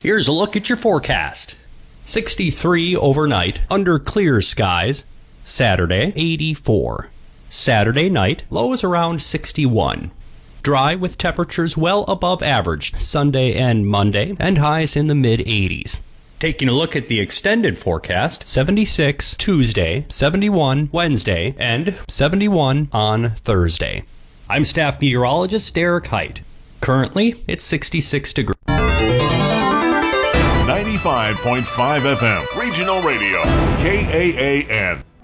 Here's a look at your forecast. 63 overnight under clear skies. Saturday, 84. Saturday night, lows around 61. Dry with temperatures well above average Sunday and Monday, and highs in the mid-80s. Taking a look at the extended forecast, 76 Tuesday, 71 Wednesday, and 71 on Thursday. I'm staff meteorologist Derek Height. Currently, it's 66 degrees. 95.5 FM, Regional Radio, KAAN.